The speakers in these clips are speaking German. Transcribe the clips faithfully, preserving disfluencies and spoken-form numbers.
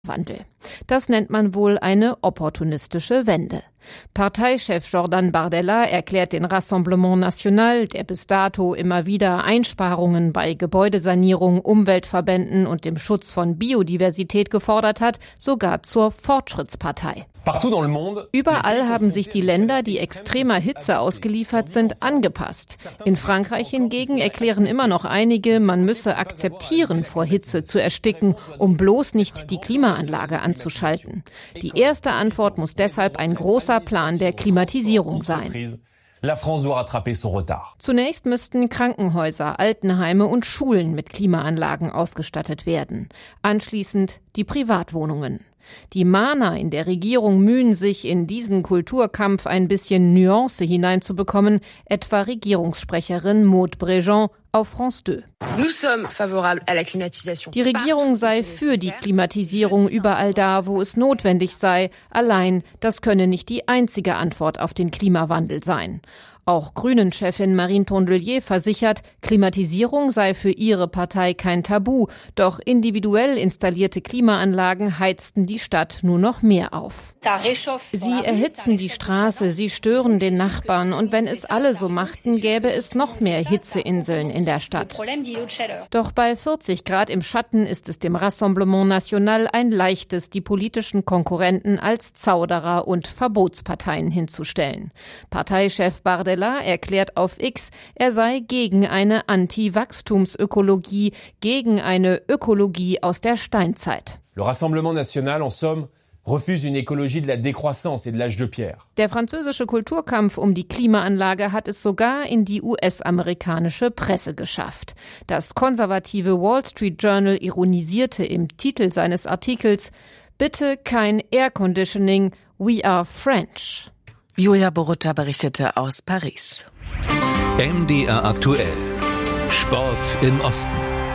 Wandel. Das nennt man wohl eine opportunistische Wende. Parteichef Jordan Bardella erklärt den Rassemblement National, der bis dato immer wieder Einsparungen bei Gebäudesanierung, Umweltverbänden und dem Schutz von Biodiversität gefordert hat, sogar zur Fortschrittspartei. Überall haben sich die Länder, die extremer Hitze ausgeliefert sind, angepasst. In Frankreich hingegen erklären immer noch einige, man müsse akzeptieren, vor Hitze zu ersticken, um bloß nicht die Klimaanlage anzuschalten. Die erste Antwort muss deshalb ein großer Plan der Klimatisierung sein. Zunächst müssten Krankenhäuser, Altenheime und Schulen mit Klimaanlagen ausgestattet werden. Anschließend die Privatwohnungen. Die Mahner in der Regierung mühen sich, in diesen Kulturkampf ein bisschen Nuance hineinzubekommen, etwa Regierungssprecherin Maud Brejean auf France zwei. Die Regierung sei für die Klimatisierung überall da, wo es notwendig sei. Allein, das könne nicht die einzige Antwort auf den Klimawandel sein. Auch Grünen-Chefin Marine Tondelier versichert, Klimatisierung sei für ihre Partei kein Tabu, doch individuell installierte Klimaanlagen heizten die Stadt nur noch mehr auf. Sie erhitzen die Straße, sie stören den Nachbarn und wenn es alle so machten, gäbe es noch mehr Hitzeinseln in der Stadt. Doch bei vierzig Grad im Schatten ist es dem Rassemblement National ein leichtes, die politischen Konkurrenten als Zauderer und Verbotsparteien hinzustellen. Parteichef Bardella erklärt auf X, er sei gegen eine Anti-Wachstumsökologie, gegen eine Ökologie aus der Steinzeit. Le Rassemblement National, en somme, refuse une écologie de la décroissance et de l'âge de pierre. Der französische Kulturkampf um die Klimaanlage hat es sogar in die U S-amerikanische Presse geschafft. Das konservative Wall Street Journal ironisierte im Titel seines Artikels: Bitte kein Air Conditioning, we are French. Julia Borutta berichtete aus Paris. M D R aktuell. Sport im Osten.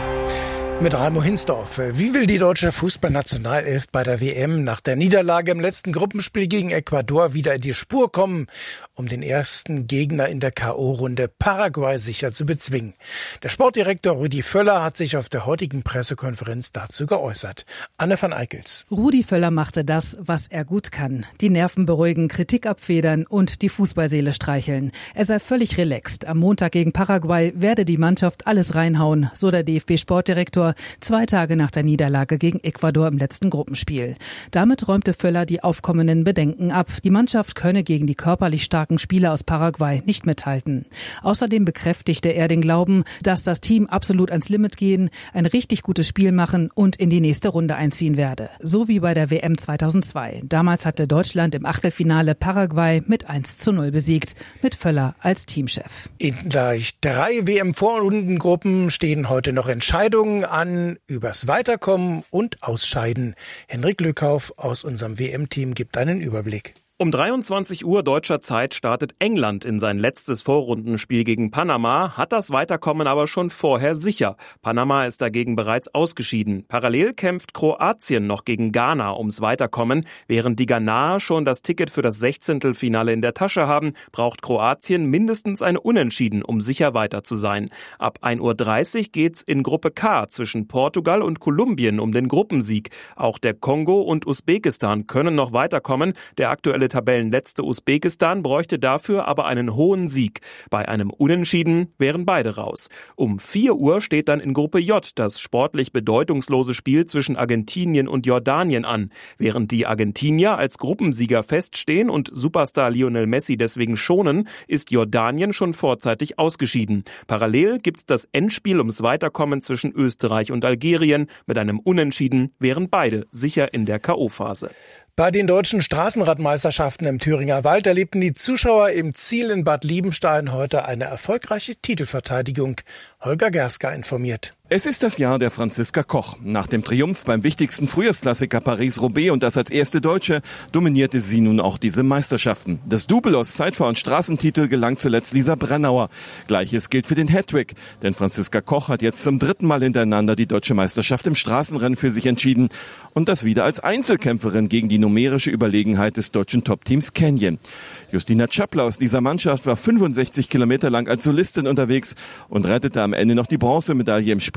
Mit Raimo Hinsdorf. Wie will die deutsche Fußballnationalelf bei der W M nach der Niederlage im letzten Gruppenspiel gegen Ecuador wieder in die Spur kommen, um den ersten Gegner in der K O-Runde Paraguay sicher zu bezwingen? Der Sportdirektor Rudi Völler hat sich auf der heutigen Pressekonferenz dazu geäußert. Anne van Eickels. Rudi Völler machte das, was er gut kann. Die Nerven beruhigen, Kritik abfedern und die Fußballseele streicheln. Er sei völlig relaxed. Am Montag gegen Paraguay werde die Mannschaft alles reinhauen, so der D F B-Sportdirektor, zwei Tage nach der Niederlage gegen Ecuador im letzten Gruppenspiel. Damit räumte Völler die aufkommenden Bedenken ab. Die Mannschaft könne gegen die körperlich starken Spieler aus Paraguay nicht mithalten. Außerdem bekräftigte er den Glauben, dass das Team absolut ans Limit gehen, ein richtig gutes Spiel machen und in die nächste Runde einziehen werde. So wie bei der W M zweitausendzwei. Damals hatte Deutschland im Achtelfinale Paraguay mit eins zu null besiegt, mit Völler als Teamchef. In gleich drei W M-Vorrundengruppen stehen heute noch Entscheidungen an übers Weiterkommen und Ausscheiden. Henrik Lückauf aus unserem W M-Team gibt einen Überblick. Um dreiundzwanzig Uhr deutscher Zeit startet England in sein letztes Vorrundenspiel gegen Panama, hat das Weiterkommen aber schon vorher sicher. Panama ist dagegen bereits ausgeschieden. Parallel kämpft Kroatien noch gegen Ghana ums Weiterkommen. Während die Ghanaer schon das Ticket für das Sechzehntelfinale in der Tasche haben, braucht Kroatien mindestens ein Unentschieden, um sicher weiter zu sein. Ab ein Uhr dreißig geht's in Gruppe K zwischen Portugal und Kolumbien um den Gruppensieg. Auch der Kongo und Usbekistan können noch weiterkommen. Der aktuelle Tabellenletzte Usbekistan bräuchte dafür aber einen hohen Sieg. Bei einem Unentschieden wären beide raus. Um vier Uhr steht dann in Gruppe J das sportlich bedeutungslose Spiel zwischen Argentinien und Jordanien an. Während die Argentinier als Gruppensieger feststehen und Superstar Lionel Messi deswegen schonen, ist Jordanien schon vorzeitig ausgeschieden. Parallel gibt's das Endspiel ums Weiterkommen zwischen Österreich und Algerien. Mit einem Unentschieden wären beide sicher in der K O-Phase. Bei den deutschen Straßenradmeisterschaften im Thüringer Wald erlebten die Zuschauer im Ziel in Bad Liebenstein heute eine erfolgreiche Titelverteidigung. Holger Gerska informiert. Es ist das Jahr der Franziska Koch. Nach dem Triumph beim wichtigsten Frühjahrsklassiker Paris-Roubaix und das als erste Deutsche, dominierte sie nun auch diese Meisterschaften. Das Double aus Zeitfahr- und Straßentitel gelang zuletzt Lisa Brennauer. Gleiches gilt für den Hattrick, denn Franziska Koch hat jetzt zum dritten Mal hintereinander die deutsche Meisterschaft im Straßenrennen für sich entschieden. Und das wieder als Einzelkämpferin gegen die numerische Überlegenheit des deutschen Top-Teams Canyon. Justina Czapla aus dieser Mannschaft war fünfundsechzig Kilometer lang als Solistin unterwegs und rettete am Ende noch die Bronzemedaille im Sprint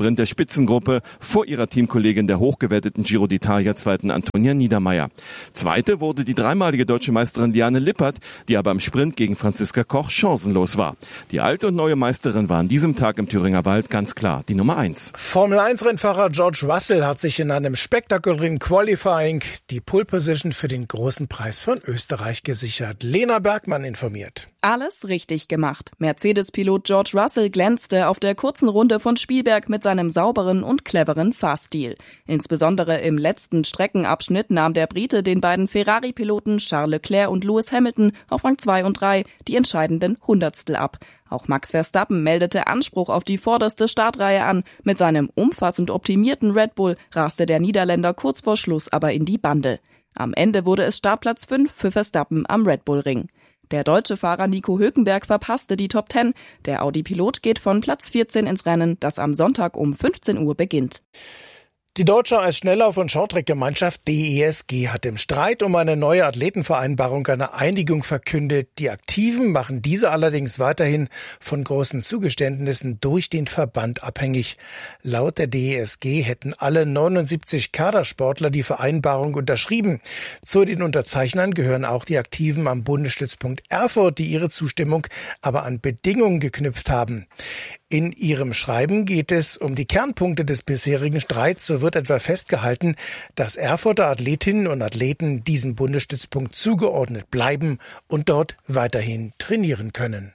Sprint der Spitzengruppe vor ihrer Teamkollegin der hochgewerteten Giro d'Italia-Zweiten Antonia Niedermeier. Zweite wurde die dreimalige deutsche Meisterin Liane Lippert, die aber im Sprint gegen Franziska Koch chancenlos war. Die alte und neue Meisterin war an diesem Tag im Thüringer Wald ganz klar die Nummer eins. Formel eins Rennfahrer George Russell hat sich in einem spektakulären Qualifying die Pole Position für den großen Preis von Österreich gesichert. Lena Bergmann informiert. Alles richtig gemacht. Mercedes-Pilot George Russell glänzte auf der kurzen Runde von Spielberg mit seinem sauberen und cleveren Fahrstil. Insbesondere im letzten Streckenabschnitt nahm der Brite den beiden Ferrari-Piloten Charles Leclerc und Lewis Hamilton auf Rang zwei und drei die entscheidenden Hundertstel ab. Auch Max Verstappen meldete Anspruch auf die vorderste Startreihe an. Mit seinem umfassend optimierten Red Bull raste der Niederländer kurz vor Schluss aber in die Bande. Am Ende wurde es Startplatz fünf für Verstappen am Red Bull Ring. Der deutsche Fahrer Nico Hülkenberg verpasste die Top zehn. Der Audi-Pilot geht von Platz vierzehn ins Rennen, das am Sonntag um fünfzehn Uhr beginnt. Die Deutsche Eisschnelllauf- und Shorttrack-Gemeinschaft D E S G hat im Streit um eine neue Athletenvereinbarung eine Einigung verkündet. Die Aktiven machen diese allerdings weiterhin von großen Zugeständnissen durch den Verband abhängig. Laut der D E S G hätten alle neunundsiebzig Kadersportler die Vereinbarung unterschrieben. Zu den Unterzeichnern gehören auch die Aktiven am Bundesstützpunkt Erfurt, die ihre Zustimmung aber an Bedingungen geknüpft haben. In ihrem Schreiben geht es um die Kernpunkte des bisherigen Streits. So wird etwa festgehalten, dass Erfurter Athletinnen und Athleten diesem Bundesstützpunkt zugeordnet bleiben und dort weiterhin trainieren können.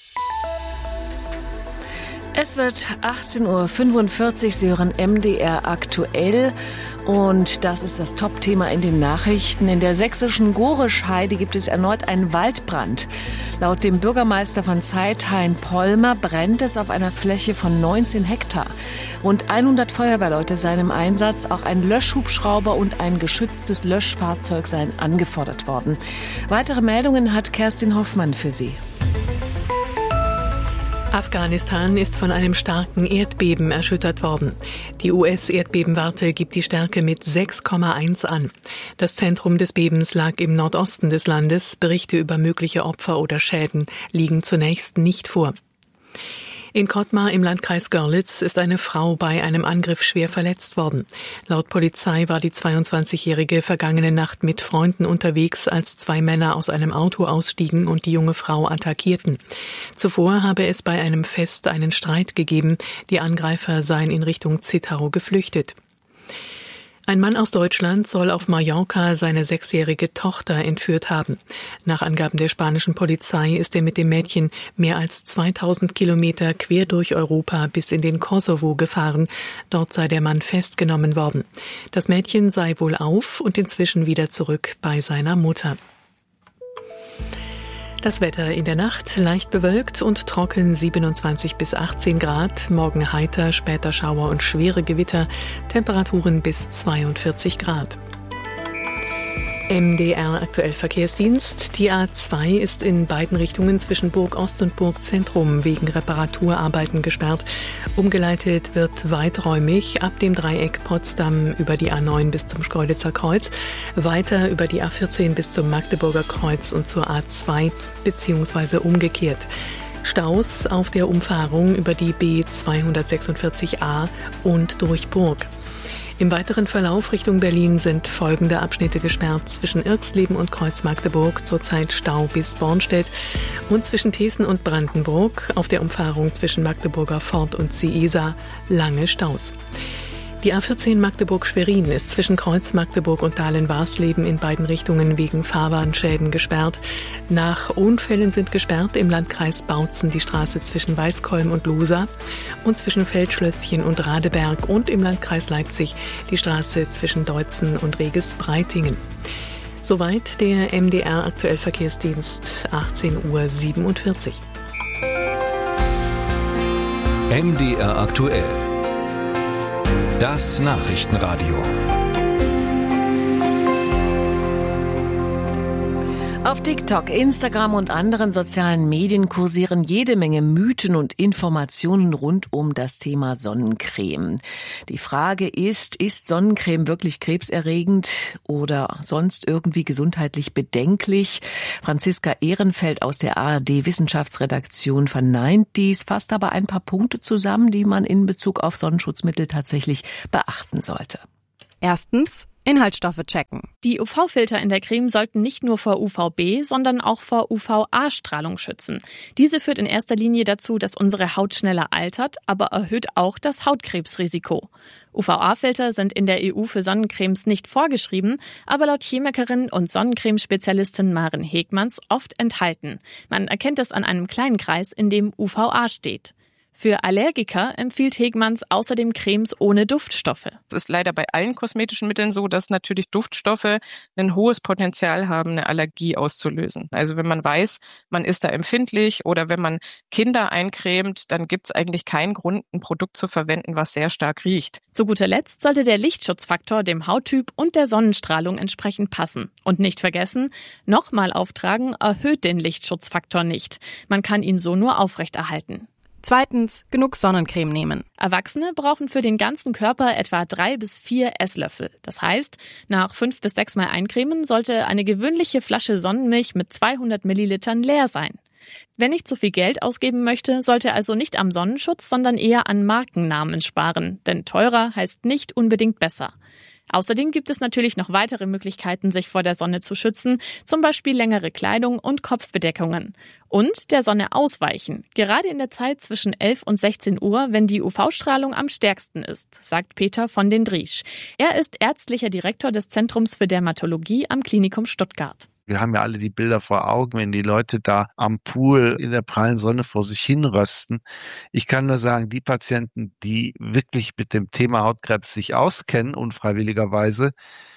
Es wird achtzehn Uhr fünfundvierzig, Sie hören M D R aktuell und das ist das Top-Thema in den Nachrichten. In der sächsischen Gorischheide gibt es erneut einen Waldbrand. Laut dem Bürgermeister von Zeithain-Polmer brennt es auf einer Fläche von neunzehn Hektar. Rund hundert Feuerwehrleute seien im Einsatz, auch ein Löschhubschrauber und ein geschütztes Löschfahrzeug seien angefordert worden. Weitere Meldungen hat Kerstin Hoffmann für Sie. Afghanistan ist von einem starken Erdbeben erschüttert worden. Die U S-Erdbebenwarte gibt die Stärke mit sechs Komma eins an. Das Zentrum des Bebens lag im Nordosten des Landes. Berichte über mögliche Opfer oder Schäden liegen zunächst nicht vor. In Kottmar im Landkreis Görlitz ist eine Frau bei einem Angriff schwer verletzt worden. Laut Polizei war die zweiundzwanzigjährige vergangene Nacht mit Freunden unterwegs, als zwei Männer aus einem Auto ausstiegen und die junge Frau attackierten. Zuvor habe es bei einem Fest einen Streit gegeben. Die Angreifer seien in Richtung Zittau geflüchtet. Ein Mann aus Deutschland soll auf Mallorca seine sechsjährige Tochter entführt haben. Nach Angaben der spanischen Polizei ist er mit dem Mädchen mehr als zweitausend Kilometer quer durch Europa bis in den Kosovo gefahren. Dort sei der Mann festgenommen worden. Das Mädchen sei wohlauf und inzwischen wieder zurück bei seiner Mutter. Das Wetter in der Nacht leicht bewölkt und trocken, siebenundzwanzig bis achtzehn Grad. Morgen heiter, später Schauer und schwere Gewitter. Temperaturen bis zweiundvierzig Grad. M D R aktuell Verkehrsdienst. Die A zwei ist in beiden Richtungen zwischen Burg Ost und Burg Zentrum wegen Reparaturarbeiten gesperrt. Umgeleitet wird weiträumig ab dem Dreieck Potsdam über die A neun bis zum Schkeuditzer Kreuz, weiter über die A vierzehn bis zum Magdeburger Kreuz und zur A zwei beziehungsweise umgekehrt. Staus auf der Umfahrung über die B zweihundertsechsundvierzig a und durch Burg. Im weiteren Verlauf Richtung Berlin sind folgende Abschnitte gesperrt. Zwischen Irxleben und Kreuzmagdeburg zurzeit Stau bis Bornstedt und zwischen Thesen und Brandenburg auf der Umfahrung zwischen Magdeburger Fort und Ciesa lange Staus. Die A vierzehn Magdeburg-Schwerin ist zwischen Kreuzmagdeburg und Dahlen-Warsleben in beiden Richtungen wegen Fahrbahnschäden gesperrt. Nach Unfällen sind gesperrt im Landkreis Bautzen die Straße zwischen Weißkolm und Lusa und zwischen Feldschlösschen und Radeberg und im Landkreis Leipzig die Straße zwischen Deutzen und Reges-Breitingen. Soweit der M D R aktuell Verkehrsdienst, achtzehn Uhr siebenundvierzig. M D R aktuell. Das Nachrichtenradio. Auf TikTok, Instagram und anderen sozialen Medien kursieren jede Menge Mythen und Informationen rund um das Thema Sonnencreme. Die Frage ist, ist Sonnencreme wirklich krebserregend oder sonst irgendwie gesundheitlich bedenklich? Franziska Ehrenfeld aus der A R D-Wissenschaftsredaktion verneint dies, fasst aber ein paar Punkte zusammen, die man in Bezug auf Sonnenschutzmittel tatsächlich beachten sollte. Erstens, Inhaltsstoffe checken. Die U V-Filter in der Creme sollten nicht nur vor U V B, sondern auch vor U V A-Strahlung schützen. Diese führt in erster Linie dazu, dass unsere Haut schneller altert, aber erhöht auch das Hautkrebsrisiko. U V A-Filter sind in der E U für Sonnencremes nicht vorgeschrieben, aber laut Chemikerin und Sonnencremespezialistin Maren Hegmanns oft enthalten. Man erkennt es an einem kleinen Kreis, in dem U V A steht. Für Allergiker empfiehlt Hegmanns außerdem Cremes ohne Duftstoffe. Es ist leider bei allen kosmetischen Mitteln so, dass natürlich Duftstoffe ein hohes Potenzial haben, eine Allergie auszulösen. Also wenn man weiß, man ist da empfindlich oder wenn man Kinder eincremt, dann gibt es eigentlich keinen Grund, ein Produkt zu verwenden, was sehr stark riecht. Zu guter Letzt sollte der Lichtschutzfaktor dem Hauttyp und der Sonnenstrahlung entsprechend passen. Und nicht vergessen, nochmal auftragen erhöht den Lichtschutzfaktor nicht. Man kann ihn so nur aufrechterhalten. Zweitens, genug Sonnencreme nehmen. Erwachsene brauchen für den ganzen Körper etwa drei bis vier Esslöffel. Das heißt, nach fünf bis sechs Mal eincremen sollte eine gewöhnliche Flasche Sonnenmilch mit zweihundert Millilitern leer sein. Wer nicht so viel Geld ausgeben möchte, sollte also nicht am Sonnenschutz, sondern eher an Markennamen sparen. Denn teurer heißt nicht unbedingt besser. Außerdem gibt es natürlich noch weitere Möglichkeiten, sich vor der Sonne zu schützen, zum Beispiel längere Kleidung und Kopfbedeckungen. Und der Sonne ausweichen, gerade in der Zeit zwischen elf und sechzehn Uhr, wenn die U V-Strahlung am stärksten ist, sagt Peter von den Driesch. Er ist ärztlicher Direktor des Zentrums für Dermatologie am Klinikum Stuttgart. Wir haben ja alle die Bilder vor Augen, wenn die Leute da am Pool in der prallen Sonne vor sich hinrösten. Ich kann nur sagen, die Patienten, die wirklich mit dem Thema Hautkrebs sich auskennen, unfreiwilligerweise,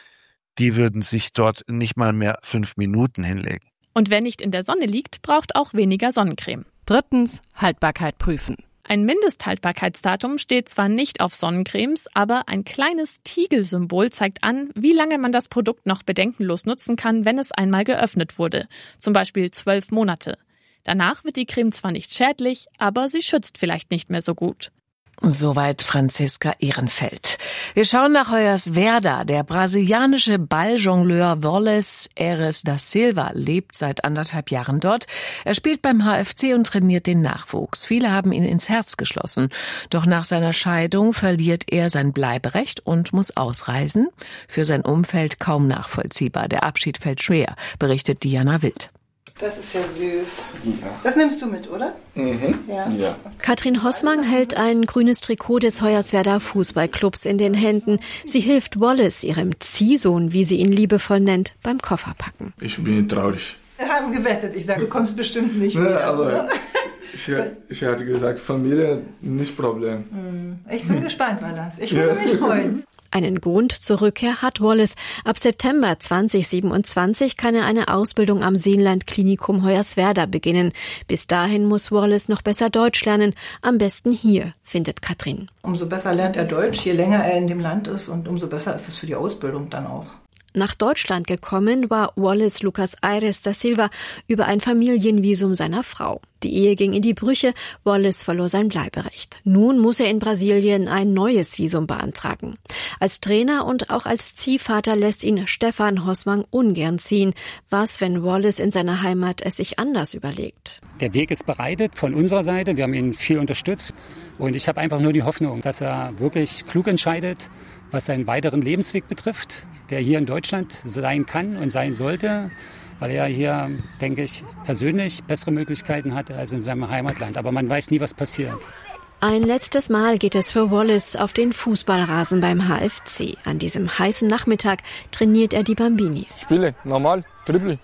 die würden sich dort nicht mal mehr fünf Minuten hinlegen. Und wer nicht in der Sonne liegt, braucht auch weniger Sonnencreme. Drittens, Haltbarkeit prüfen. Ein Mindesthaltbarkeitsdatum steht zwar nicht auf Sonnencremes, aber ein kleines Tigelsymbol zeigt an, wie lange man das Produkt noch bedenkenlos nutzen kann, wenn es einmal geöffnet wurde. Zum Beispiel zwölf Monate. Danach wird die Creme zwar nicht schädlich, aber sie schützt vielleicht nicht mehr so gut. Soweit Franziska Ehrenfeld. Wir schauen nach Hoyerswerda. Der brasilianische Balljongleur Wallace Aires da Silva lebt seit anderthalb Jahren dort. Er spielt beim H F C und trainiert den Nachwuchs. Viele haben ihn ins Herz geschlossen. Doch nach seiner Scheidung verliert er sein Bleiberecht und muss ausreisen. Für sein Umfeld kaum nachvollziehbar. Der Abschied fällt schwer, berichtet Diana Wild. Das ist ja süß. Ja. Das nimmst du mit, oder? Mhm. Ja. Ja. Katrin Hossmann hält ein grünes Trikot des Hoyerswerda Fußballclubs in den Händen. Sie hilft Wallace, ihrem Ziehsohn, wie sie ihn liebevoll nennt, beim Kofferpacken. Ich bin traurig. Wir haben gewettet. Ich sage, du kommst bestimmt nicht ja, wieder. Aber ich, ich hatte gesagt, Familie, nicht Problem. Ich bin mhm. gespannt, Wallace. Ich würde ja. mich freuen. Einen Grund zur Rückkehr hat Wallace. Ab September zweitausendsiebenundzwanzig kann er eine Ausbildung am Seenland-Klinikum Hoyerswerda beginnen. Bis dahin muss Wallace noch besser Deutsch lernen. Am besten hier, findet Katrin. Umso besser lernt er Deutsch, je länger er in dem Land ist und umso besser ist es für die Ausbildung dann auch. Nach Deutschland gekommen war Wallace Lucas Aires da Silva über ein Familienvisum seiner Frau. Die Ehe ging in die Brüche, Wallace verlor sein Bleiberecht. Nun muss er in Brasilien ein neues Visum beantragen. Als Trainer und auch als Ziehvater lässt ihn Stefan Hossmann ungern ziehen. Was, wenn Wallace in seiner Heimat es sich anders überlegt? Der Weg ist bereitet von unserer Seite, wir haben ihn viel unterstützt und ich habe einfach nur die Hoffnung, dass er wirklich klug entscheidet, was seinen weiteren Lebensweg betrifft, der hier in Deutschland sein kann und sein sollte, weil er hier, denke ich, persönlich bessere Möglichkeiten hat als in seinem Heimatland. Aber man weiß nie, was passiert. Ein letztes Mal geht es für Wallace auf den Fußballrasen beim H F C. An diesem heißen Nachmittag trainiert er die Bambinis. Spiele, normal, Dribbling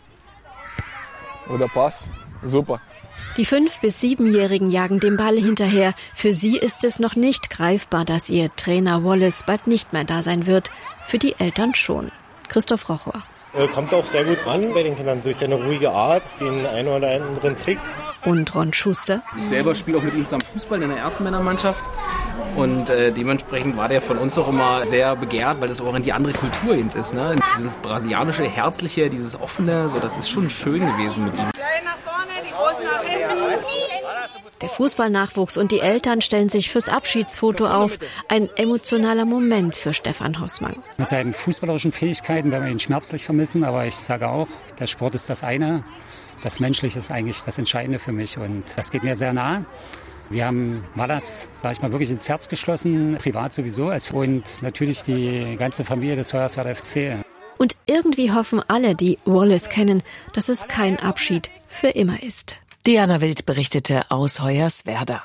oder Pass, super. Die fünf- bis siebenjährigen jagen dem Ball hinterher. Für sie ist es noch nicht greifbar, dass ihr Trainer Wallace bald nicht mehr da sein wird. Für die Eltern schon. Christoph Rochow. Kommt auch sehr gut an bei den Kindern durch seine ruhige Art, den einen oder anderen Trick. Und Ron Schuster. Ich selber spiele auch mit ihm zusammen Fußball in der ersten Männermannschaft. Und äh, dementsprechend war der von uns auch immer sehr begehrt, weil das auch in die andere Kultur eben ist. Ne? Dieses brasilianische, herzliche, dieses offene, so, das ist schon schön gewesen mit ihm. Der Fußballnachwuchs und die Eltern stellen sich fürs Abschiedsfoto auf. Ein emotionaler Moment für Stefan Hossmann. Mit seinen fußballerischen Fähigkeiten werden wir ihn schmerzlich vermissen, aber ich sage auch, der Sport ist das eine. Das Menschliche ist eigentlich das Entscheidende für mich und das geht mir sehr nah. Wir haben Wallace, sage ich mal, wirklich ins Herz geschlossen, privat sowieso, und natürlich die ganze Familie des Hoyerswerda F C. Und irgendwie hoffen alle, die Wallace kennen, dass es kein Abschied für immer ist. Diana Wild berichtete aus Hoyerswerda.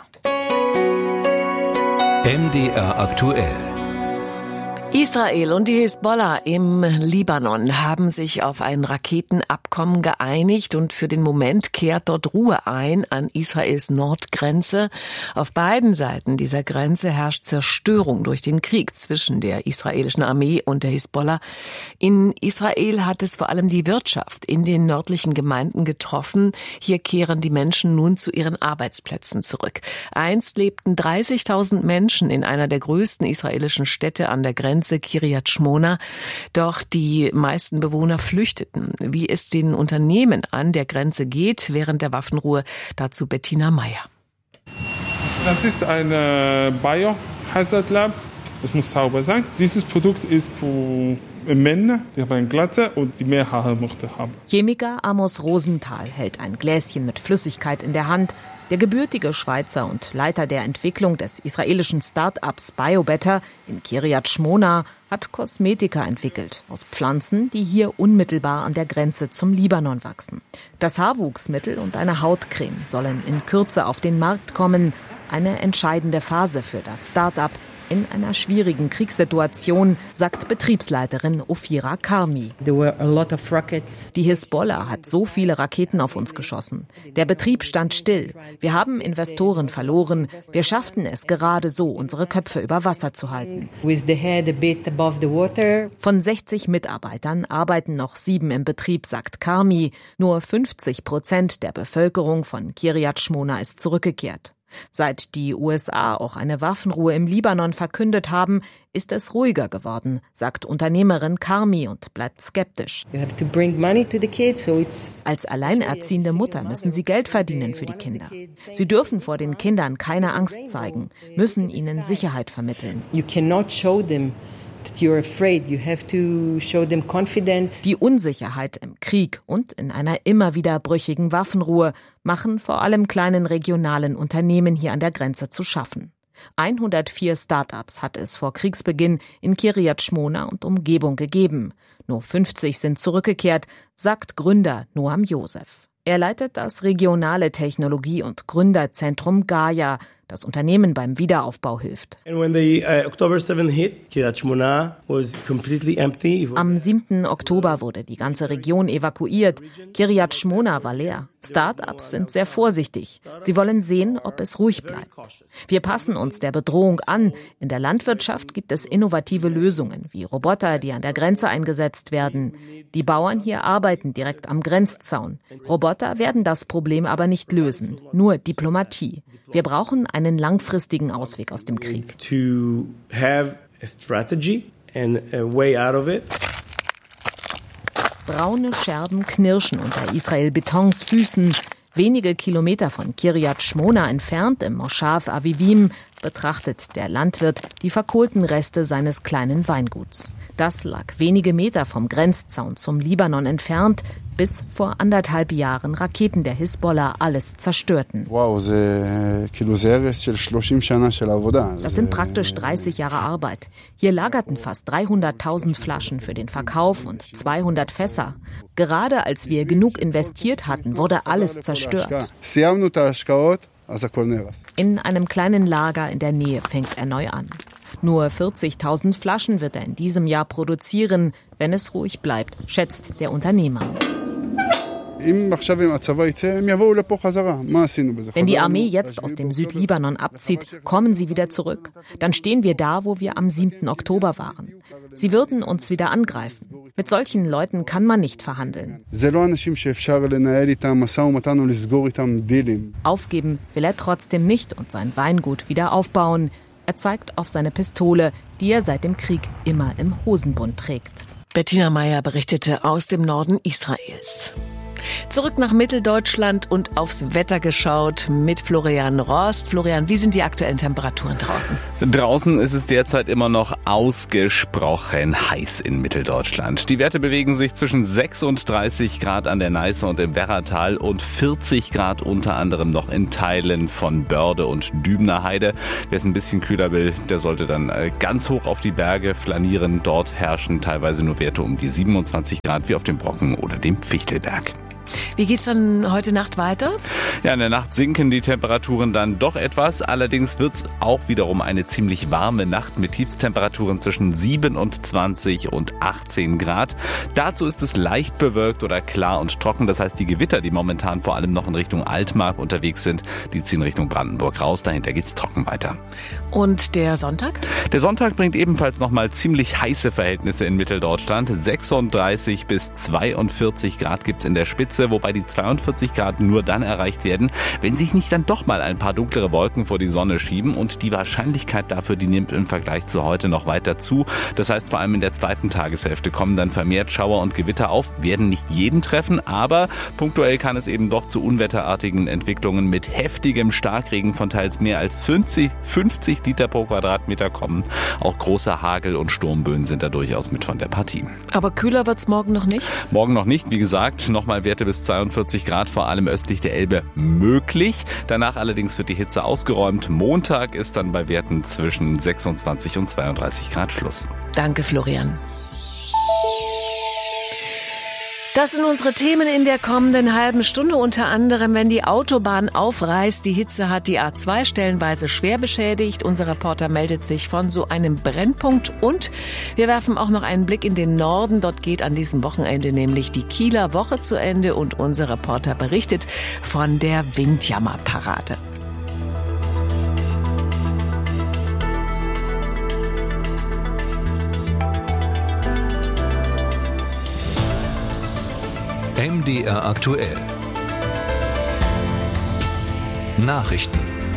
M D R aktuell. Israel und die Hisbollah im Libanon haben sich auf ein Raketenabkommen geeinigt und für den Moment kehrt dort Ruhe ein an Israels Nordgrenze. Auf beiden Seiten dieser Grenze herrscht Zerstörung durch den Krieg zwischen der israelischen Armee und der Hisbollah. In Israel hat es vor allem die Wirtschaft in den nördlichen Gemeinden getroffen. Hier kehren die Menschen nun zu ihren Arbeitsplätzen zurück. Einst lebten dreißigtausend Menschen in einer der größten israelischen Städte an der Grenze, Kiryat Shmona. Doch die meisten Bewohner flüchteten. Wie es den Unternehmen an der Grenze geht während der Waffenruhe, dazu Bettina Meyer. Das ist ein Biohazard Lab. Es muss sauber sein. Dieses Produkt ist für Männer, die haben eine Glatze und die mehr Haare möchten haben. Chemiker Amos Rosenthal hält ein Gläschen mit Flüssigkeit in der Hand. Der gebürtige Schweizer und Leiter der Entwicklung des israelischen Start-ups BioBetter in Kiryat Shmona hat Kosmetika entwickelt aus Pflanzen, die hier unmittelbar an der Grenze zum Libanon wachsen. Das Haarwuchsmittel und eine Hautcreme sollen in Kürze auf den Markt kommen. Eine entscheidende Phase für das Start-up in einer schwierigen Kriegssituation, sagt Betriebsleiterin Ofira Karmi. Die Hisbollah hat so viele Raketen auf uns geschossen. Der Betrieb stand still. Wir haben Investoren verloren. Wir schafften es gerade so, unsere Köpfe über Wasser zu halten. Von sechzig Mitarbeitern arbeiten noch sieben im Betrieb, sagt Karmi. Nur fünfzig Prozent der Bevölkerung von Kiryat Shmona ist zurückgekehrt. Seit die U S A auch eine Waffenruhe im Libanon verkündet haben, ist es ruhiger geworden, sagt Unternehmerin Karmi und bleibt skeptisch. Als alleinerziehende Mutter müssen sie Geld verdienen für die Kinder. Sie dürfen vor den Kindern keine Angst zeigen, müssen ihnen Sicherheit vermitteln. Die Unsicherheit im Krieg und in einer immer wieder brüchigen Waffenruhe machen vor allem kleinen regionalen Unternehmen hier an der Grenze zu schaffen. hundertvier Start-ups hat es vor Kriegsbeginn in Kiryat Shmona und Umgebung gegeben. Nur fünfzig sind zurückgekehrt, sagt Gründer Noam Josef. Er leitet das regionale Technologie- und Gründerzentrum Gaia, das Unternehmen beim Wiederaufbau hilft. Am siebten Oktober wurde die ganze Region evakuiert. Kiryat Shmona war leer. Start-ups sind sehr vorsichtig. Sie wollen sehen, ob es ruhig bleibt. Wir passen uns der Bedrohung an. In der Landwirtschaft gibt es innovative Lösungen, wie Roboter, die an der Grenze eingesetzt werden. Die Bauern hier arbeiten direkt am Grenzzaun. Roboter werden das Problem aber nicht lösen, nur Diplomatie. Wir brauchen einen langfristigen Ausweg aus dem Krieg. To have a strategy and a way out of it. Braune Scherben knirschen unter Israel Betons Füßen. Wenige Kilometer von Kiryat Shmona entfernt, im Moschav Avivim, betrachtet der Landwirt die verkohlten Reste seines kleinen Weinguts. Das lag wenige Meter vom Grenzzaun zum Libanon entfernt, bis vor anderthalb Jahren Raketen der Hisbollah alles zerstörten. Das sind praktisch dreißig Jahre Arbeit. Hier lagerten fast dreihunderttausend Flaschen für den Verkauf und zweihundert Fässer. Gerade als wir genug investiert hatten, wurde alles zerstört. In einem kleinen Lager in der Nähe fängt er neu an. Nur vierzigtausend Flaschen wird er in diesem Jahr produzieren, wenn es ruhig bleibt, schätzt der Unternehmer. Wenn die Armee jetzt aus dem Südlibanon abzieht, kommen sie wieder zurück. Dann stehen wir da, wo wir am siebten Oktober waren. Sie würden uns wieder angreifen. Mit solchen Leuten kann man nicht verhandeln. Aufgeben will er trotzdem nicht und sein Weingut wieder aufbauen. Er zeigt auf seine Pistole, die er seit dem Krieg immer im Hosenbund trägt. Bettina Meyer berichtete aus dem Norden Israels. Zurück nach Mitteldeutschland und aufs Wetter geschaut mit Florian Rost. Florian, wie sind die aktuellen Temperaturen draußen? Draußen ist es derzeit immer noch ausgesprochen heiß in Mitteldeutschland. Die Werte bewegen sich zwischen sechsunddreißig Grad an der Neiße und im Werratal und vierzig Grad unter anderem noch in Teilen von Börde und Dübener Heide. Wer es ein bisschen kühler will, der sollte dann ganz hoch auf die Berge flanieren. Dort herrschen teilweise nur Werte um die siebenundzwanzig Grad wie auf dem Brocken oder dem Fichtelberg. Wie geht's dann heute Nacht weiter? Ja, in der Nacht sinken die Temperaturen dann doch etwas. Allerdings wird's auch wiederum eine ziemlich warme Nacht mit Tiefstemperaturen zwischen siebenundzwanzig und achtzehn Grad. Dazu ist es leicht bewölkt oder klar und trocken. Das heißt, die Gewitter, die momentan vor allem noch in Richtung Altmark unterwegs sind, die ziehen Richtung Brandenburg raus. Dahinter geht's trocken weiter. Und der Sonntag? Der Sonntag bringt ebenfalls nochmal ziemlich heiße Verhältnisse in Mitteldeutschland. sechsunddreißig bis zweiundvierzig Grad gibt's in der Spitze, wobei die zweiundvierzig Grad nur dann erreicht werden, wenn sich nicht dann doch mal ein paar dunklere Wolken vor die Sonne schieben, und die Wahrscheinlichkeit dafür, die nimmt im Vergleich zu heute noch weiter zu. Das heißt, vor allem in der zweiten Tageshälfte kommen dann vermehrt Schauer und Gewitter auf, werden nicht jeden treffen, aber punktuell kann es eben doch zu unwetterartigen Entwicklungen mit heftigem Starkregen von teils mehr als fünfzig, fünfzig Liter pro Quadratmeter kommen. Auch große Hagel- und Sturmböen sind da durchaus mit von der Partie. Aber kühler wird's morgen noch nicht? Morgen noch nicht, wie gesagt, nochmal Werte bis zweiundvierzig Grad, vor allem östlich der Elbe, möglich. Danach allerdings wird die Hitze ausgeräumt. Montag ist dann bei Werten zwischen sechsundzwanzig und zweiunddreißig Grad Schluss. Danke, Florian. Das sind unsere Themen in der kommenden halben Stunde, unter anderem, wenn die Autobahn aufreißt. Die Hitze hat die A zwei stellenweise schwer beschädigt. Unser Reporter meldet sich von so einem Brennpunkt. Und wir werfen auch noch einen Blick in den Norden. Dort geht an diesem Wochenende nämlich die Kieler Woche zu Ende. Und unser Reporter berichtet von der Windjammerparade. M D R aktuell. Nachrichten.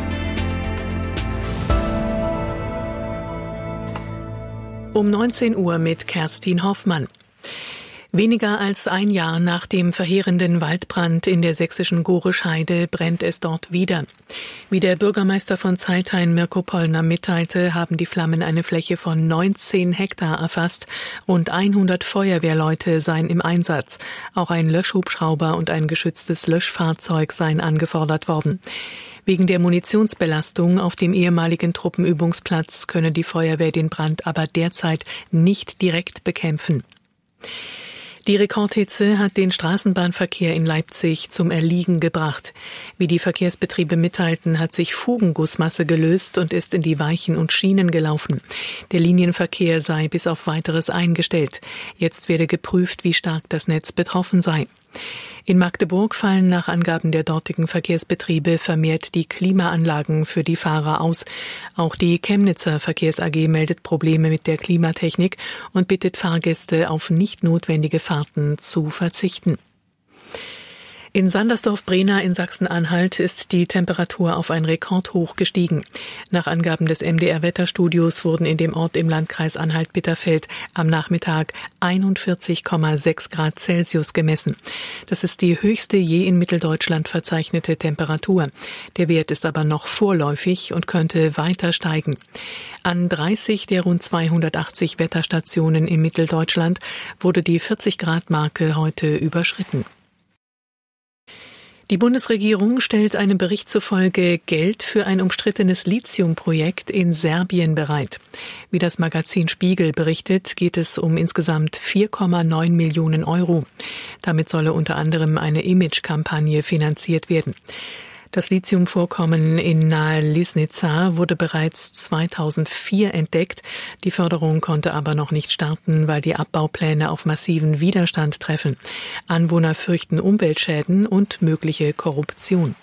Um neunzehn Uhr mit Kerstin Hoffmann. Weniger als ein Jahr nach dem verheerenden Waldbrand in der sächsischen Gorischheide brennt es dort wieder. Wie der Bürgermeister von Zeithain, Mirko Pollner, mitteilte, haben die Flammen eine Fläche von neunzehn Hektar erfasst. Rund hundert Feuerwehrleute seien im Einsatz. Auch ein Löschhubschrauber und ein geschütztes Löschfahrzeug seien angefordert worden. Wegen der Munitionsbelastung auf dem ehemaligen Truppenübungsplatz könne die Feuerwehr den Brand aber derzeit nicht direkt bekämpfen. Die Rekordhitze hat den Straßenbahnverkehr in Leipzig zum Erliegen gebracht. Wie die Verkehrsbetriebe mitteilten, hat sich Fugengussmasse gelöst und ist in die Weichen und Schienen gelaufen. Der Linienverkehr sei bis auf Weiteres eingestellt. Jetzt werde geprüft, wie stark das Netz betroffen sei. In Magdeburg fallen nach Angaben der dortigen Verkehrsbetriebe vermehrt die Klimaanlagen für die Fahrer aus. Auch die Chemnitzer Verkehrs A G meldet Probleme mit der Klimatechnik und bittet Fahrgäste, auf nicht notwendige Fahrten zu verzichten. In Sandersdorf-Brena in Sachsen-Anhalt ist die Temperatur auf ein Rekordhoch gestiegen. Nach Angaben des M D R-Wetterstudios wurden in dem Ort im Landkreis Anhalt-Bitterfeld am Nachmittag einundvierzig Komma sechs Grad Celsius gemessen. Das ist die höchste je in Mitteldeutschland verzeichnete Temperatur. Der Wert ist aber noch vorläufig und könnte weiter steigen. An dreißig der rund zweihundertachtzig Wetterstationen in Mitteldeutschland wurde die vierzig Grad Marke heute überschritten. Die Bundesregierung stellt einem Bericht zufolge Geld für ein umstrittenes Lithiumprojekt in Serbien bereit. Wie das Magazin Spiegel berichtet, geht es um insgesamt vier Komma neun Millionen Euro. Damit solle unter anderem eine Imagekampagne finanziert werden. Das Lithiumvorkommen in nahe Lisnica wurde bereits zweitausendvier entdeckt. Die Förderung konnte aber noch nicht starten, weil die Abbaupläne auf massiven Widerstand treffen. Anwohner fürchten Umweltschäden und mögliche Korruption.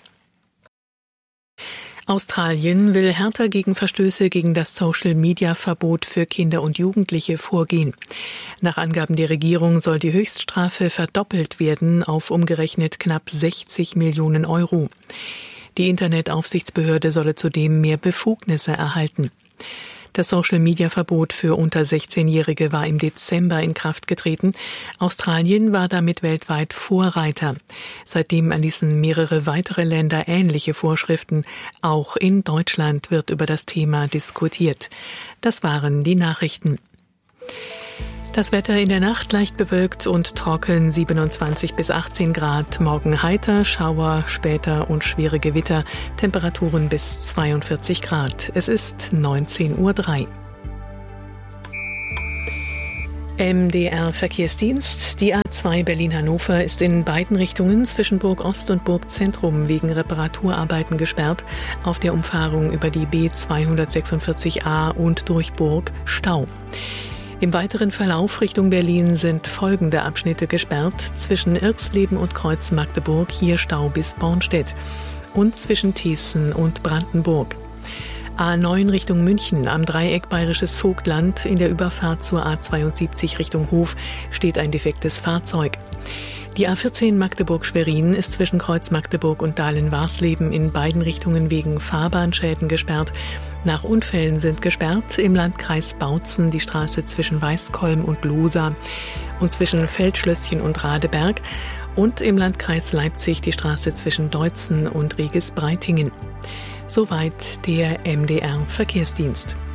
Australien will härter gegen Verstöße gegen das Social-Media-Verbot für Kinder und Jugendliche vorgehen. Nach Angaben der Regierung soll die Höchststrafe verdoppelt werden auf umgerechnet knapp sechzig Millionen Euro. Die Internetaufsichtsbehörde solle zudem mehr Befugnisse erhalten. Das Social-Media-Verbot für unter sechzehnjährige war im Dezember in Kraft getreten. Australien war damit weltweit Vorreiter. Seitdem erließen mehrere weitere Länder ähnliche Vorschriften. Auch in Deutschland wird über das Thema diskutiert. Das waren die Nachrichten. Das Wetter in der Nacht leicht bewölkt und trocken, siebenundzwanzig bis achtzehn Grad. Morgen heiter, Schauer, später und schwere Gewitter. Temperaturen bis zweiundvierzig Grad. Es ist neunzehn Uhr drei. M D R Verkehrsdienst. Die A zwei Berlin-Hannover ist in beiden Richtungen zwischen Burg Ost und Burg Zentrum wegen Reparaturarbeiten gesperrt. Auf der Umfahrung über die B zweihundertsechsundvierzig a und durch Burg Stau. Im weiteren Verlauf Richtung Berlin sind folgende Abschnitte gesperrt. Zwischen Irxleben und Kreuz Magdeburg, hier Stau bis Bornstedt. Und zwischen Thiessen und Brandenburg. A neun Richtung München am Dreieck Bayerisches Vogtland. In der Überfahrt zur A zweiundsiebzig Richtung Hof steht ein defektes Fahrzeug. Die A vierzehn Magdeburg-Schwerin ist zwischen Kreuz Magdeburg und Dahlen-Warsleben in beiden Richtungen wegen Fahrbahnschäden gesperrt. Nach Unfällen sind gesperrt im Landkreis Bautzen die Straße zwischen Weißkolm und Losa und zwischen Feldschlösschen und Radeberg und im Landkreis Leipzig die Straße zwischen Deutzen und Reges-Breitingen. Soweit der M D R Verkehrsdienst.